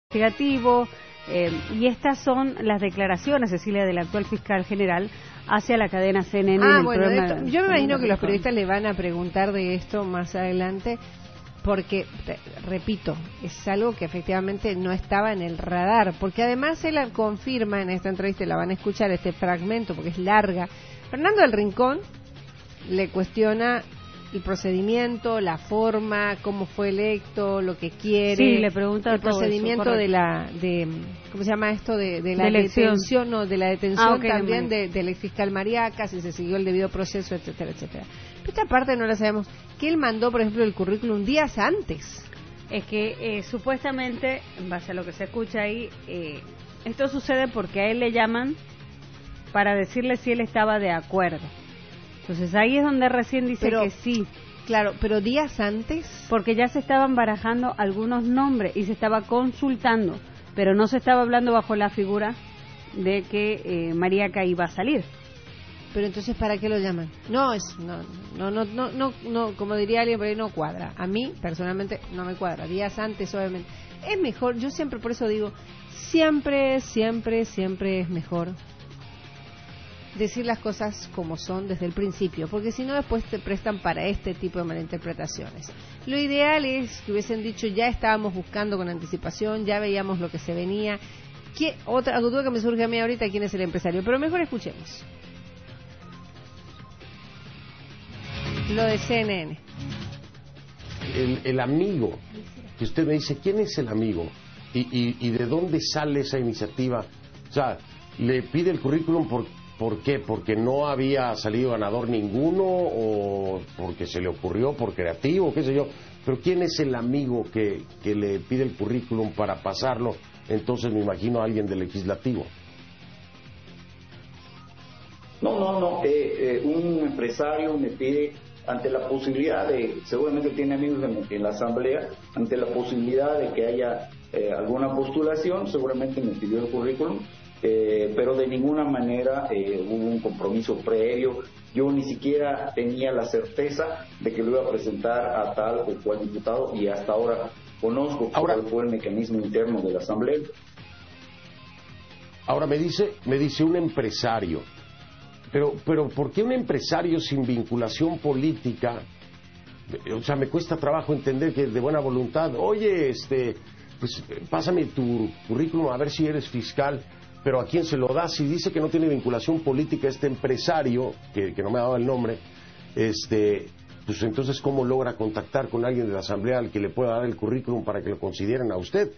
investigativo, y estas son las declaraciones, Cecilia, del actual fiscal general hacia la cadena CNN. Yo me imagino que los periodistas le van a preguntar de esto más adelante, porque, repito, es algo que efectivamente no estaba en el radar, porque además él confirma en esta entrevista, la van a escuchar este fragmento porque es larga. Fernando del Rincón le cuestiona el procedimiento, la forma, cómo fue electo, lo que quiere. Sí, le pregunta el procedimiento de ¿cómo se llama esto? De la detención, también del exfiscal Mariaca, si se siguió el debido proceso, etcétera, etcétera. Pero esta parte no la sabemos. Que él mandó, por ejemplo, el currículum días antes. Es que supuestamente, en base a lo que se escucha ahí, esto sucede porque a él le llaman para decirle si él estaba de acuerdo. Entonces ahí es donde recién dice que sí. Claro, pero días antes. Porque ya se estaban barajando algunos nombres y se estaba consultando, pero no se estaba hablando bajo la figura de que Mariaca iba a salir. Pero entonces, ¿para qué lo llaman? No, como diría alguien por ahí, no cuadra. A mí, personalmente, no me cuadra. Días antes, obviamente. Es mejor, yo siempre, por eso digo, siempre es mejor decir las cosas como son desde el principio, porque si no después te prestan para este tipo de malinterpretaciones. Lo ideal es que hubiesen dicho, ya estábamos buscando con anticipación, ya veíamos lo que se venía. Otra duda que me surge a mí ahorita, ¿quién es el empresario? Pero mejor escuchemos lo de CNN. El amigo, que usted me dice, ¿quién es el amigo? ¿Y de dónde sale esa iniciativa? O sea, le pide el currículum ¿por qué? ¿Porque no había salido ganador ninguno? ¿O porque se le ocurrió por creativo? ¿Qué sé yo? Pero ¿quién es el amigo que le pide el currículum para pasarlo? Entonces me imagino a alguien del legislativo. No. Un empresario me pide, ante la posibilidad seguramente tiene amigos en la asamblea, ante la posibilidad de que haya alguna postulación, seguramente me pidió el currículum. Pero de ninguna manera hubo un compromiso previo. Yo ni siquiera tenía la certeza de que lo iba a presentar a tal o cual diputado, y hasta ahora conozco cuál fue el mecanismo interno de la Asamblea. Ahora me dice un empresario, pero ¿por qué un empresario sin vinculación política? O sea, me cuesta trabajo entender que de buena voluntad, oye, pues pásame tu currículum a ver si eres fiscal. Pero ¿a quién se lo da? Si dice que no tiene vinculación política este empresario, que no me ha dado el nombre, pues entonces ¿cómo logra contactar con alguien de la Asamblea al que le pueda dar el currículum para que lo consideren a usted?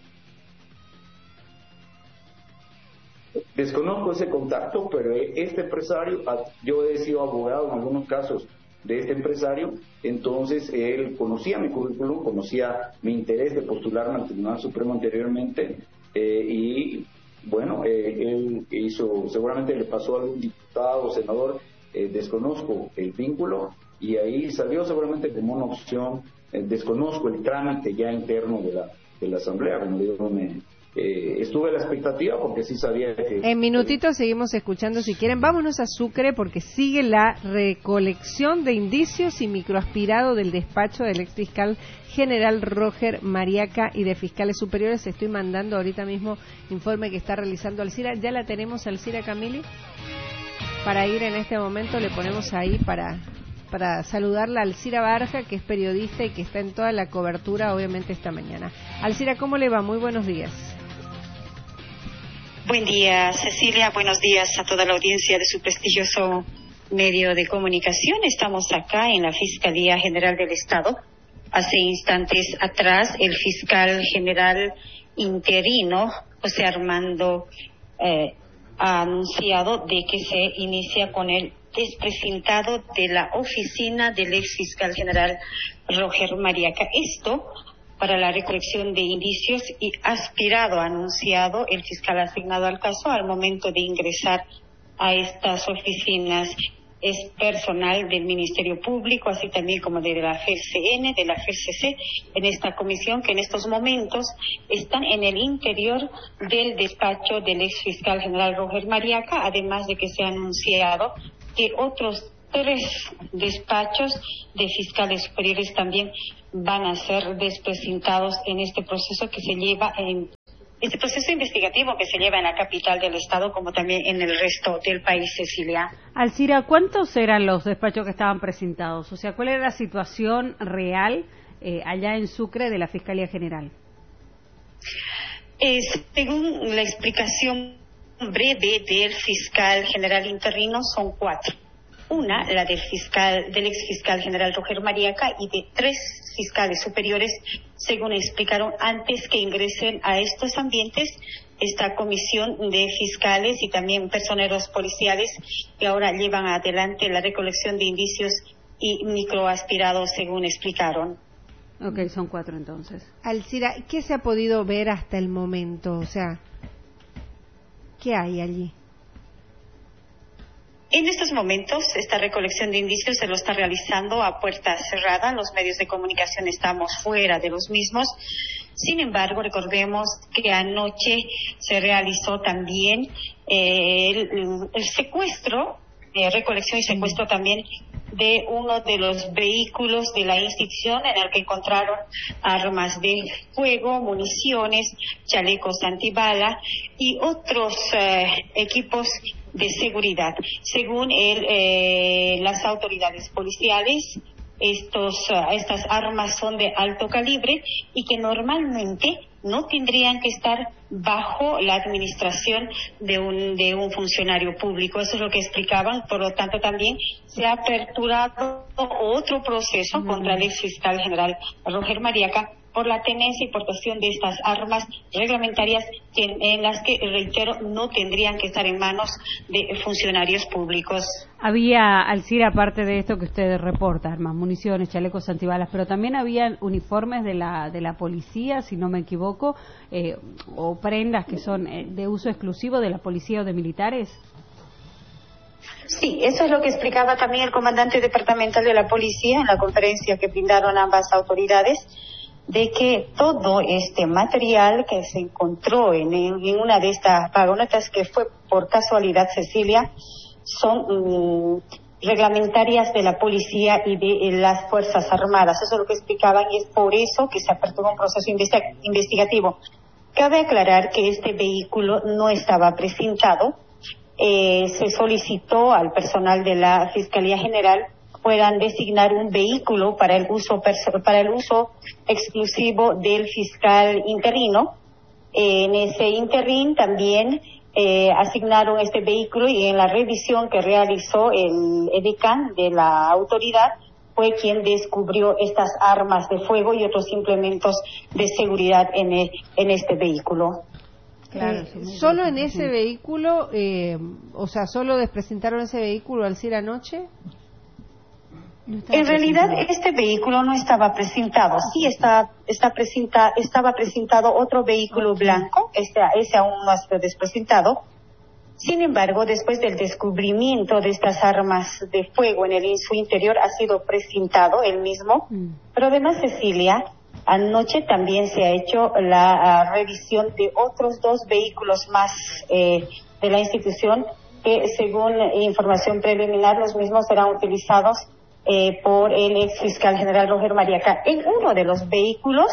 Desconozco ese contacto, pero este empresario, yo he sido abogado en algunos casos de este empresario, entonces él conocía mi currículum, conocía mi interés de postularme al Tribunal Supremo anteriormente, y bueno, él hizo, seguramente le pasó a algún diputado o senador, desconozco el vínculo, y ahí salió seguramente como una opción. Desconozco el trámite ya interno de la Asamblea, como digo, estuve a la expectativa porque sí sabía que... En minutitos seguimos escuchando, si quieren. Vámonos a Sucre porque sigue la recolección de indicios y microaspirado del despacho del exfiscal general Roger Mariaca y de fiscales superiores. Estoy mandando ahorita mismo informe que está realizando Alcira. Ya la tenemos, Alcira Camili, para ir en este momento. Le ponemos ahí para saludarla a Alcira Barja, que es periodista y que está en toda la cobertura, obviamente, esta mañana. Alcira, ¿cómo le va? Muy buenos días. Buen día, Cecilia. Buenos días a toda la audiencia de su prestigioso medio de comunicación. Estamos acá en la Fiscalía General del Estado. Hace instantes atrás, el fiscal general interino, José Armando, ha anunciado de que se inicia con el desprecintado de la oficina del ex fiscal general Roger Mariaca. Esto para la recolección de indicios y anunciado el fiscal asignado al caso al momento de ingresar a estas oficinas. Es personal del Ministerio Público, así también como de la FERCN, de la FERCC, en esta comisión que en estos momentos están en el interior del despacho del ex fiscal general Roger Mariaca, además de que se ha anunciado que otros 3 despachos de fiscales superiores también van a ser desprecintados en este proceso que se lleva en este proceso investigativo que se lleva en la capital del estado, como también en el resto del país, Cecilia. Alcira, ¿cuántos eran los despachos que estaban presentados? O sea, ¿cuál era la situación real allá en Sucre de la Fiscalía General? Según la explicación breve del fiscal general interino, son 4. Una, la del ex fiscal general Roger Mariaca, y de 3 fiscales superiores, según explicaron antes que ingresen a estos ambientes esta comisión de fiscales y también personeros policiales que ahora llevan adelante la recolección de indicios y microaspirados, según explicaron. Ok, son 4 entonces. Alcira, ¿qué se ha podido ver hasta el momento? O sea, ¿qué hay allí? En estos momentos, esta recolección de indicios se lo está realizando a puerta cerrada. Los medios de comunicación estamos fuera de los mismos. Sin embargo, recordemos que anoche se realizó también el secuestro, recolección y secuestro también de uno de los vehículos de la institución, en el que encontraron armas de fuego, municiones, chalecos antibala y otros equipos de seguridad. Según las autoridades policiales, estas armas son de alto calibre y que normalmente no tendrían que estar bajo la administración de un funcionario público. Eso es lo que explicaban. Por lo tanto, también se ha aperturado otro proceso contra el ex fiscal general Roger Mariaca por la tenencia y portación de estas armas reglamentarias en las que, reitero, no tendrían que estar en manos de funcionarios públicos. Había, Alcira, aparte de esto que usted reporta, armas, municiones, chalecos antibalas, pero también había uniformes de la policía, si no me equivoco, o prendas que son de uso exclusivo de la policía o de militares. Sí, eso es lo que explicaba también el comandante departamental de la policía en la conferencia que brindaron ambas autoridades, de que todo este material que se encontró en una de estas vagonetas, que fue por casualidad, Cecilia, son reglamentarias de la policía y de las Fuerzas Armadas. Eso es lo que explicaban y es por eso que se aperturó un proceso investigativo. Cabe aclarar que este vehículo no estaba precintado. Se solicitó al personal de la Fiscalía General puedan designar un vehículo para el uso exclusivo del fiscal interino. En ese interín también asignaron este vehículo, y en la revisión que realizó el edecán de la autoridad fue quien descubrió estas armas de fuego y otros implementos de seguridad en este vehículo. Claro, ¿solo en ese vehículo, o sea, solo despresentaron ese vehículo al decir anoche? En realidad, este vehículo no estaba precintado. Sí estaba precintado otro vehículo blanco. Ese aún no ha sido desprecintado. Sin embargo, después del descubrimiento de estas armas de fuego en su interior, ha sido precintado el mismo. Pero además, Cecilia, anoche también se ha hecho la revisión de otros 2 vehículos más de la institución, que según información preliminar, los mismos serán utilizados por el ex fiscal general Roger Mariaca. En uno de los vehículos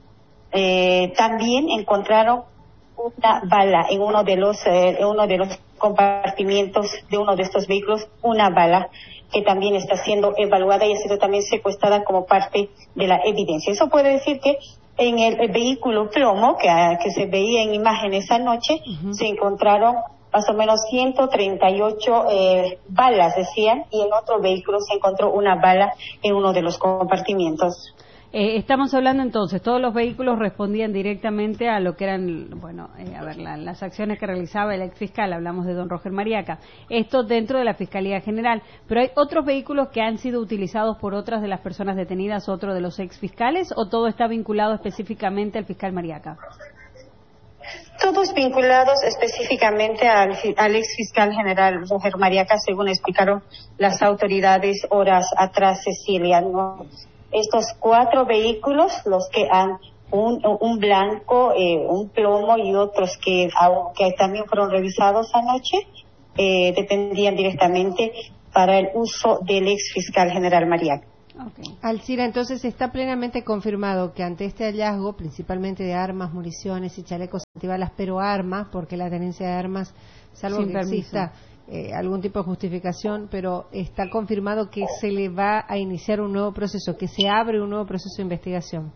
también encontraron una bala, en uno de los compartimientos de uno de estos vehículos, una bala que también está siendo evaluada y ha sido también secuestrada como parte de la evidencia. Eso puede decir que en el vehículo plomo que se veía en imágenes anoche, se encontraron más o menos 138 balas, decían, y en otro vehículo se encontró una bala en uno de los compartimientos. Estamos hablando entonces, todos los vehículos respondían directamente a lo que eran, las acciones que realizaba el ex fiscal. Hablamos de don Roger Mariaca. Esto dentro de la Fiscalía General. Pero ¿hay otros vehículos que han sido utilizados por otras de las personas detenidas, otro de los ex fiscales, o todo está vinculado específicamente al fiscal Mariaca? Todos vinculados específicamente al ex fiscal general Roger Mariaca, según explicaron las autoridades horas atrás, Cecilia, ¿no? Estos 4 vehículos, los que han un blanco, un plomo y otros que también fueron revisados anoche, dependían directamente para el uso del ex fiscal general Mariaca. Okay. Alcira, entonces está plenamente confirmado que ante este hallazgo, principalmente de armas, municiones y chalecos antibalas, pero armas, porque la tenencia de armas, salvo sin que permiso. Exista algún tipo de justificación, pero está confirmado que se le va a iniciar un nuevo proceso, que se abre un nuevo proceso de investigación.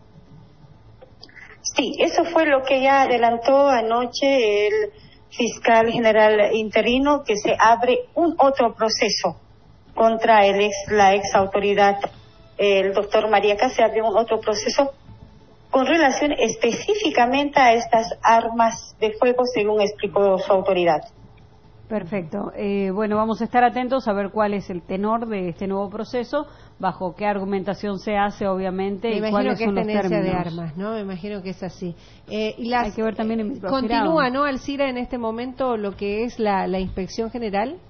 Sí, eso fue lo que ya adelantó anoche el fiscal general interino, que se abre un otro proceso contra la ex autoridad, el doctor Mariaca. Se abre un otro proceso con relación específicamente a estas armas de fuego, según explicó su autoridad. Perfecto. Bueno, vamos a estar atentos a ver cuál es el tenor de este nuevo proceso, bajo qué argumentación se hace, obviamente, y cuáles son los términos. Me imagino que es tenencia de armas, ¿no? Me imagino que es así. Hay que ver también en continúa, ¿no, Alcira, en este momento lo que es la inspección general?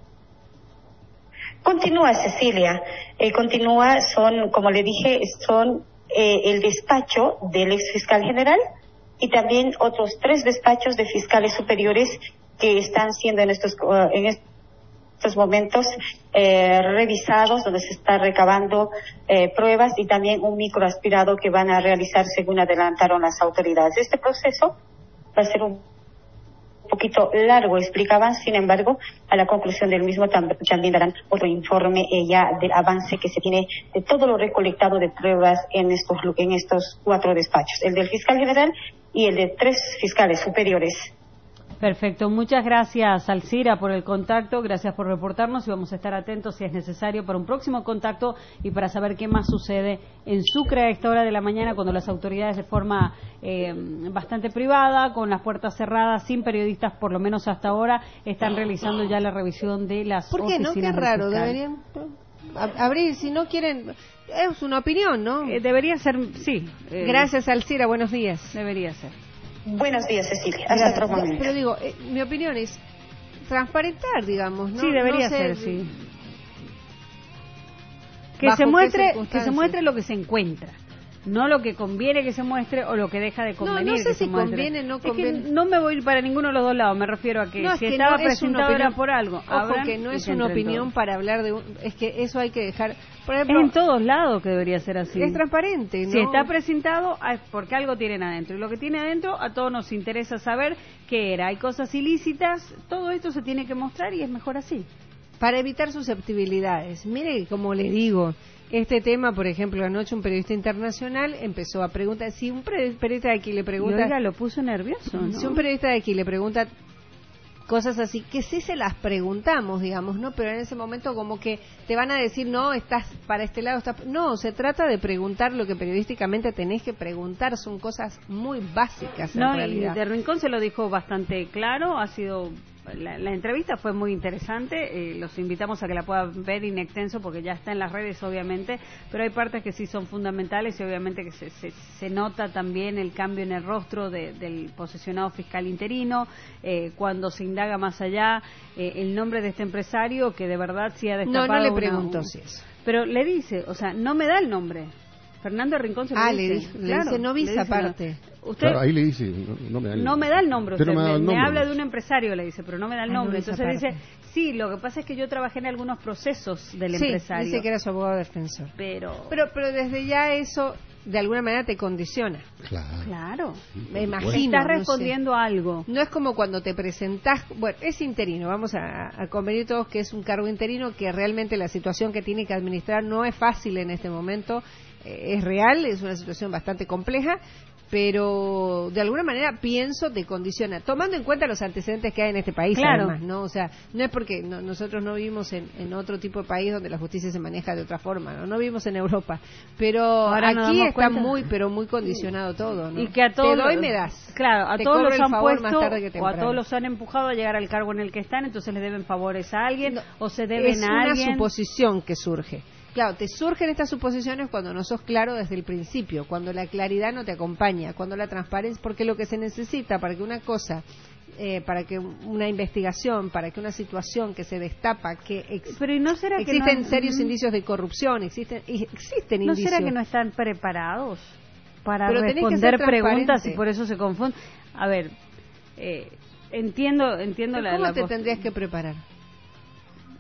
Continúa, Cecilia. Continúa, como le dije, son el despacho del ex fiscal general y también otros 3 despachos de fiscales superiores que están siendo en estos momentos revisados, donde se está recabando pruebas, y también un microaspirado que van a realizar según adelantaron las autoridades. Este proceso va a ser un poquito largo, explicaban. Sin embargo, a la conclusión del mismo también darán otro informe ya del avance que se tiene de todo lo recolectado de pruebas en estos 4 despachos, el del fiscal general y el de 3 fiscales superiores. Perfecto, muchas gracias, Alcira, por el contacto, gracias por reportarnos, y vamos a estar atentos si es necesario para un próximo contacto y para saber qué más sucede en Sucre a esta hora de la mañana, cuando las autoridades, de forma bastante privada, con las puertas cerradas, sin periodistas, por lo menos hasta ahora, están realizando ya la revisión de las oficinas. ¿Por qué no? Qué raro, deberían abrir, si no quieren. Es una opinión, ¿no? Debería ser, sí. Gracias, Alcira, buenos días. Debería ser. Buenos días, Cecilia. Hasta otro momento. Pero digo, mi opinión es transparentar, digamos, ¿no? Sí, debería ser, sí. Que se muestre lo que se encuentra, no lo que conviene que se muestre o lo que deja de convenir. No sé si conviene, no conviene. Es que no me voy a ir para ninguno de los dos lados, me refiero a que si estaba presentado era por algo. Ojo, que no es una opinión para hablar de es que eso hay que dejar. Por ejemplo, es en todos lados que debería ser así. Es transparente, ¿no? Si está presentado, es porque algo tienen adentro. Y lo que tiene adentro, a todos nos interesa saber qué era. Hay cosas ilícitas, todo esto se tiene que mostrar y es mejor así. Para evitar susceptibilidades. Mire, como le digo, este tema, por ejemplo, anoche un periodista internacional empezó a preguntar, si un periodista de aquí le pregunta... Y oiga, lo puso nervioso, ¿no? Si un periodista de aquí le pregunta cosas así, que sí se las preguntamos, digamos, ¿no? Pero en ese momento como que te van a decir, no, estás para este lado, estás... No, se trata de preguntar lo que periodísticamente tenés que preguntar, son cosas muy básicas en realidad. Y de Rincón se lo dijo bastante claro, ha sido... La entrevista fue muy interesante, los invitamos a que la puedan ver in extenso porque ya está en las redes, obviamente, pero hay partes que sí son fundamentales y obviamente que se nota también el cambio en el rostro del posesionado fiscal interino, cuando se indaga más allá el nombre de este empresario que de verdad sí ha destapado. No le preguntó si eso. Pero le dice, o sea, no me da el nombre. Fernando Rincón se lo dice. Le dice, no visa aparte. Usted, claro, ahí le dice, no me da el nombre. Usted me habla de un empresario, le dice, pero no me da el nombre. Entonces dice, sí, lo que pasa es que yo trabajé en algunos procesos del empresario. Dice que era su abogado defensor. Pero desde ya eso, de alguna manera, te condiciona. Claro. Me imagino. Estás respondiendo a algo. No es como cuando te presentás, bueno, es interino, vamos a convenir todos que es un cargo interino, que realmente la situación que tiene que administrar no es fácil en este momento. Es real, es una situación bastante compleja, pero de alguna manera pienso te condiciona, tomando en cuenta los antecedentes que hay en este país, además, ¿no? O sea, no es porque nosotros no vivimos en otro tipo de país donde la justicia se maneja de otra forma, no vivimos en Europa, pero ahora aquí está muy condicionado todo, ¿no? Y que a todos te doy me das. Claro, a todos los han puesto o a todos los han empujado a llegar al cargo en el que están, entonces les deben favores a alguien o se deben a alguien. Es una suposición que surge. Claro, te surgen estas suposiciones cuando no sos claro desde el principio, cuando la claridad no te acompaña, cuando la transparencia, porque lo que se necesita para que una cosa, para que una investigación, para que una situación que se destapa, pero ¿y no será que existen serios indicios de corrupción, existen indicios. ¿No será que no están preparados para responder preguntas y por eso se confunden? A ver, entiendo ¿Cómo te tendrías que preparar?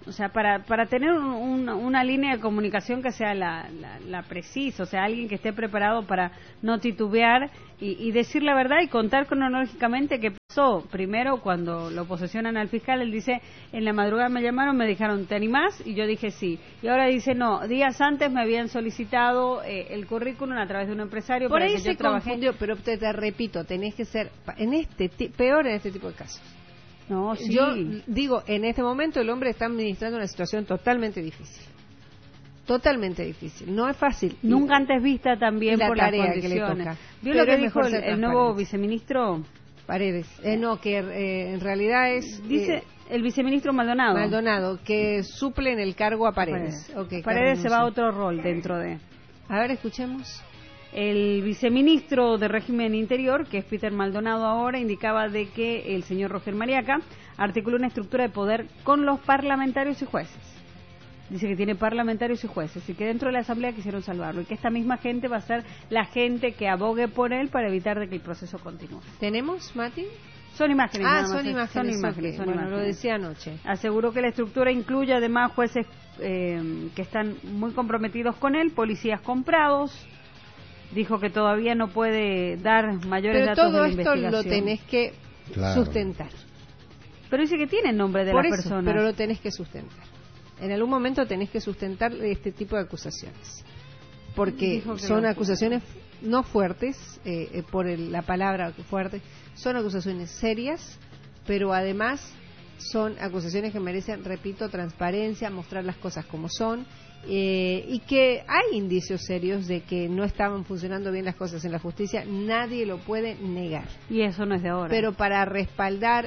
o sea, para tener una línea de comunicación que sea la precisa, o sea, alguien que esté preparado para no titubear y decir la verdad y contar cronológicamente qué pasó. Primero, cuando lo posesionan al fiscal, él dice, en la madrugada me llamaron, me dijeron, ¿te animás? Y yo dije sí. Y ahora dice, no, días antes me habían solicitado el currículum a través de un empresario. Por para ahí que se yo trabajé. Confundió, pero te repito, tenés que ser, peor en este tipo de casos. No, sí. Yo digo, en este momento el hombre está administrando una situación totalmente difícil. Totalmente difícil. No es fácil. Nunca antes vista también la por tarea las condiciones. que le toca. ¿Vio lo que dijo el nuevo viceministro? Paredes. No, que en realidad es... Dice el viceministro Maldonado. Maldonado, que suple en el cargo a Paredes. Okay, Paredes se va a otro rol dentro de... A ver, escuchemos. El viceministro de Régimen Interior, que es Peter Maldonado ahora, indicaba de que el señor Roger Mariaca articuló una estructura de poder con los parlamentarios y jueces. Dice que tiene parlamentarios y jueces y que dentro de la Asamblea quisieron salvarlo y que esta misma gente va a ser la gente que abogue por él para evitar de que el proceso continúe. ¿Tenemos, Mati? Son imágenes. Son imágenes. Bueno, lo decía anoche. Aseguró que la estructura incluye además jueces que están muy comprometidos con él, policías comprados. Dijo que todavía no puede dar mayores datos de la investigación. Pero todo esto lo tenés que sustentar. Pero dice que tiene el nombre de la persona. Pero lo tenés que sustentar. En algún momento tenés que sustentar este tipo de acusaciones. Porque son acusaciones no fuertes, por la palabra fuerte, son acusaciones serias, pero además son acusaciones que merecen, repito, transparencia, mostrar las cosas como son, y que hay indicios serios de que no estaban funcionando bien las cosas en la justicia, nadie lo puede negar. Y eso no es de ahora. Pero para respaldar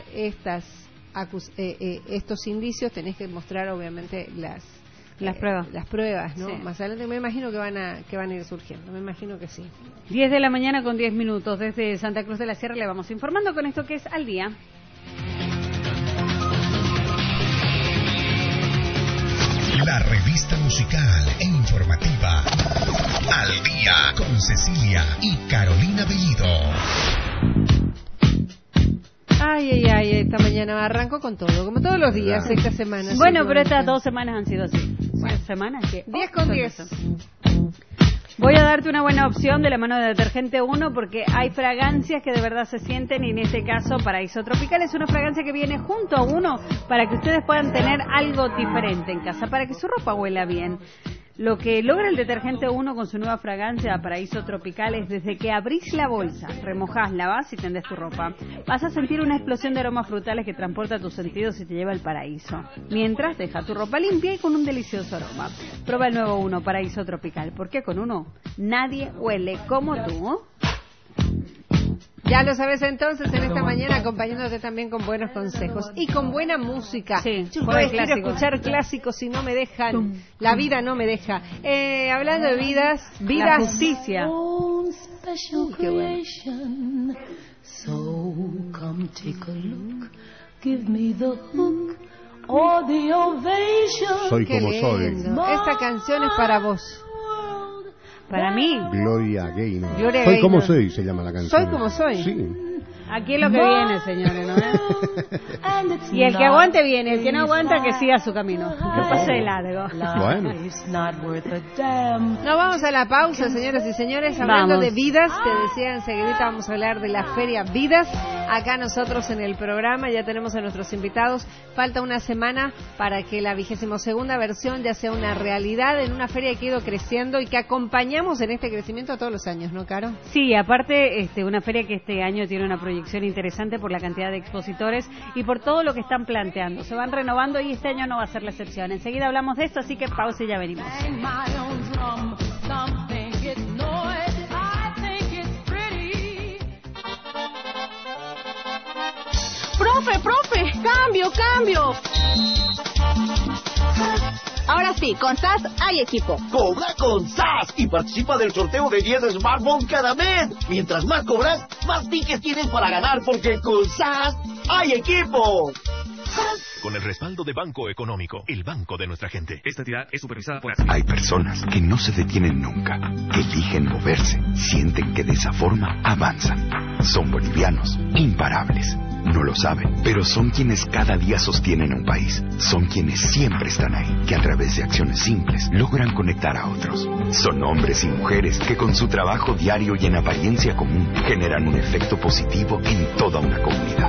estos indicios tenés que mostrar obviamente las pruebas, ¿no? Sí. Más adelante me imagino que van a ir surgiendo, me imagino que sí. 10 de la mañana con 10 minutos desde Santa Cruz de la Sierra le vamos informando con esto que es Al Día. La revista musical e informativa Al Día con Cecilia y Carolina Bellido. Ay, esta mañana arrancó con todo, como todos los días, esta semana. Bueno, pero estas 2 semanas han sido así. Bueno, ¿semanas? 10 con 10. Voy a darte una buena opción de la mano de Detergente 1 porque hay fragancias que de verdad se sienten y en este caso Paraíso Tropical es una fragancia que viene junto a uno para que ustedes puedan tener algo diferente en casa, para que su ropa huela bien. Lo que logra el Detergente 1 con su nueva fragancia Paraíso Tropical es desde que abrís la bolsa, remojás, lavás y tendés tu ropa. Vas a sentir una explosión de aromas frutales que transporta tus sentidos y te lleva al paraíso. Mientras, deja tu ropa limpia y con un delicioso aroma. Prueba el nuevo 1 Paraíso Tropical, porque con uno nadie huele como tú. Ya lo sabes entonces, en esta mañana acompañándote también con buenos consejos y con buena música. Sí, yo quiero escuchar clásicos si no me dejan, la vida no me deja. Hablando de vidas, la justicia. Qué bueno. So come take a look, give me the hook or the ovation. Soy como soy. Esta canción es para vos. Para mí. Gloria Gaynor. Gloria Soy Gaynor. como soy, se llama la canción. Soy como soy. Sí. Aquí es lo que viene, señores, ¿no? Y el que aguante viene, el que no aguanta que siga su camino. No pase de largo. Bueno. Nos vamos a la pausa, señoras y señores. Hablando de vidas, te decía enseguidita vamos a hablar de la Feria Vidas. Acá nosotros en el programa ya tenemos a nuestros invitados. Falta una semana para que la 22ª versión ya sea una realidad en una feria que ha ido creciendo y que acompañamos en este crecimiento todos los años, ¿no, Caro? Sí, aparte una feria que este año tiene una proyección interesante por la cantidad de expositores y por todo lo que están planteando. Se van renovando y este año no va a ser la excepción. Enseguida hablamos de esto, así que pausa y ya venimos. ¡Profe! ¡Cambio! Ahora sí, con SAS hay equipo. Cobra con SAS y participa del sorteo de 10 smartphones cada mes. Mientras más cobras, más tickets tienes para ganar porque con SAS hay equipo. Con el respaldo de Banco Económico, el banco de nuestra gente. Esta entidad es supervisada por... Hay personas que no se detienen nunca. Eligen moverse. Sienten que de esa forma avanzan. Son bolivianos imparables. no lo saben, pero son quienes cada día sostienen a un país. Son quienes siempre están ahí, que a través de acciones simples logran conectar a otros. Son hombres y mujeres que con su trabajo diario y en apariencia común generan un efecto positivo en toda una comunidad.